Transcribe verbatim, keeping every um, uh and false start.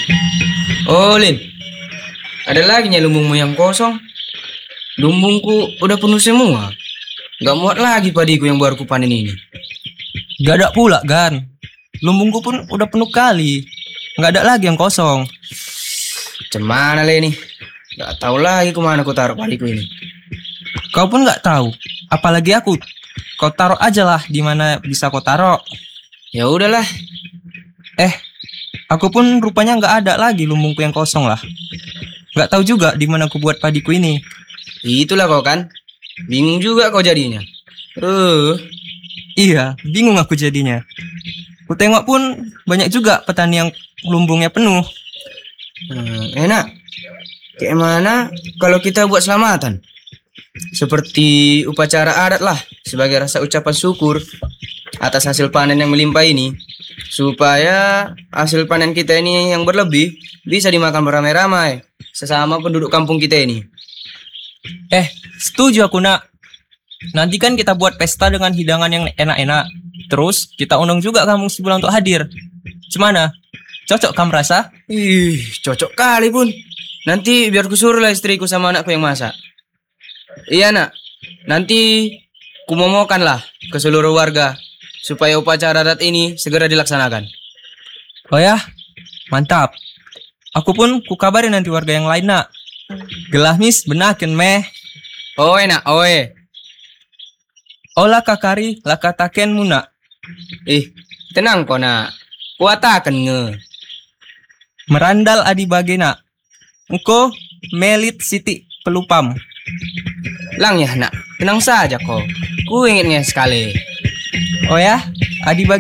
Oh, Lin, ada lagi nya lumbungmu yang kosong. Lumbungku udah penuh semua. Gak muat lagi padiku yang baru kupanen ini. Gak ada pula, Gan. Lumbungku pun udah penuh kali. Gak ada lagi yang kosong. Cemana le nih? Gak tahu lagi kemana ku taruh padiku ini. Kau pun gak tahu. Apalagi aku. Kau taruh aja lah di mana bisa kau taruh. Ya udahlah. Eh, aku pun rupanya gak ada lagi lumbungku yang kosong lah. Gak tahu juga di mana aku buat padiku ini. Itulah kau kan. Bingung juga kau jadinya. Uh, Iya, bingung aku jadinya. Ku tengok pun banyak juga petani yang lumbungnya penuh. hmm, enak. Kayak mana kalau kita buat selamatan? Seperti upacara adat lah, sebagai rasa ucapan syukur atas hasil panen yang melimpah ini, supaya hasil panen kita ini yang berlebih bisa dimakan beramai-ramai sesama penduduk kampung kita ini. Eh, setuju aku, Nak. Nanti kan kita buat pesta dengan hidangan yang enak-enak. Terus kita undang juga kamu sebulan untuk hadir. Gimana? Cocok kamu rasa? Ih, cocok kali pun. Nanti biar ku suruh lah istriku sama anakku yang masak. Iya nak, nanti ku momokan lah ke seluruh warga supaya upacara adat ini segera dilaksanakan. Oh ya, mantap. Aku pun ku kabarin nanti warga yang lain, Nak. Gelah mis benaken meh. Oh enak, oe. Ola kakari lakataken muna. Ih, tenang kau nak. Kuatakan nge. Merandal adi bagena. Engko melit siti pelupam. Lang ya nak, tenang saja kau. Ku ingatnya sekali. Oh ya, adi